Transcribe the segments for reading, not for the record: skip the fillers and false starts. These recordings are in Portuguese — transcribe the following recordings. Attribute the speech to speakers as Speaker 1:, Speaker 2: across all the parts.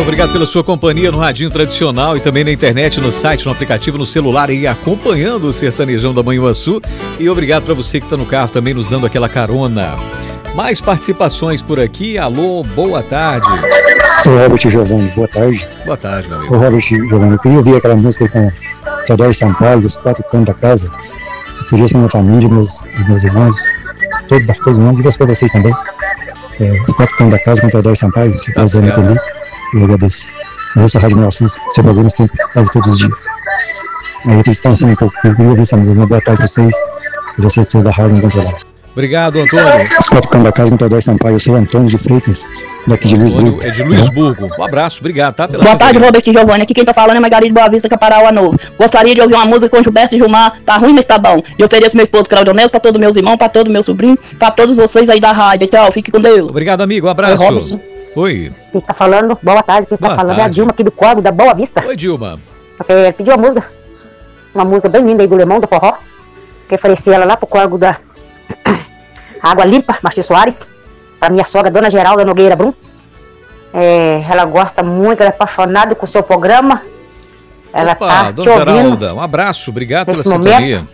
Speaker 1: obrigado pela sua companhia no radinho tradicional e também na internet, no site, no aplicativo, no celular e acompanhando o Sertanejão da Manhuaçu. E obrigado para você que está no carro também nos dando aquela carona. Mais participações por aqui. Alô, boa tarde.
Speaker 2: Ô Robert Giovanni, boa tarde.
Speaker 1: Boa tarde, meu amigo.
Speaker 2: Ô Robert Giovanni, eu queria ouvir aquela música com Teodoro Sampaio, dos 4 cantos da casa. Ofereço pra minha família, meus irmãos, todos mundo, e para vocês também. Os 4 cantos da casa com Teodoro Sampaio, você pode ver ali. Eu agradeço. Eu ouço a Rádio Manhuaçu, seu programa sempre, quase todos os dias. Aí eu estou descansando um pouco, eu queria ouvir essa música. Boa tarde para vocês, e vocês todos da Rádio Controlar.
Speaker 1: Obrigado, Antônio.
Speaker 2: Os 4 cantos da casa com Teodoro Sampaio, eu sou Antônio de Freitas, daqui de Luisburgo.
Speaker 1: É de Luisburgo. Um abraço, obrigado, tá?
Speaker 3: Boa tarde, Robert Giovanni. Aqui quem tá falando é Margarida Boa Vista, Caparaua Novo. Gostaria de ouvir uma música com Gilberto e Gilmar. Tá ruim, mas tá bom. Eu ofereço meu esposo Claudio Neto, pra todos meus irmãos, pra todo meu sobrinho, pra todos vocês aí da rádio. Então, fique com Deus.
Speaker 1: Obrigado, amigo. Um abraço. Oi.
Speaker 4: Quem está falando? Boa tarde. Quem está falando é a Dilma aqui do Córrego da Boa Vista.
Speaker 1: Oi, Dilma.
Speaker 4: Pediu uma música bem linda aí do Lemão, do Forró. Que ofereci ela lá pro Córrego da Água Limpa, Martins Soares. Pra minha sogra, Dona Geralda Nogueira Brum. Ela gosta muito, ela é apaixonada com o seu programa. Ela tá
Speaker 1: Dona Geralda, um abraço, obrigado pela sintonia.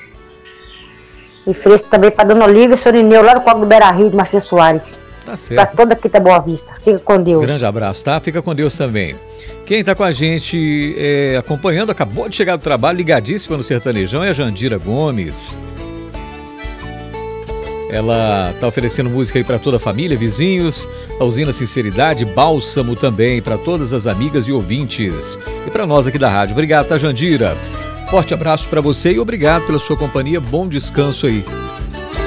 Speaker 4: E ofereço também pra Dona Olívia e o Sr. Ineu, lá no Córrego do Beira Rio, de Martins Soares.
Speaker 1: Tá certo.
Speaker 4: Pra toda aqui da Boa Vista. Fica com Deus.
Speaker 1: Grande abraço, tá? Fica com Deus também. Quem tá com a gente acompanhando, acabou de chegar do trabalho, ligadíssima no Sertanejão, é a Jandira Gomes. Ela tá oferecendo música aí para toda a família, vizinhos, a Usina Sinceridade, Bálsamo também, para todas as amigas e ouvintes. E para nós aqui da rádio. Obrigado, tá, Jandira? Forte abraço para você e obrigado pela sua companhia. Bom descanso aí.